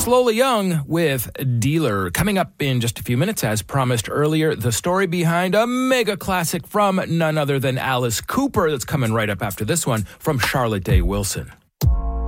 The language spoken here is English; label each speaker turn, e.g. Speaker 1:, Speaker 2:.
Speaker 1: Lola Young with Dealer. Coming up in just a few minutes, as promised earlier, the story behind a mega classic from none other than Alice Cooper. That's coming right up after this one from Charlotte Day Wilson.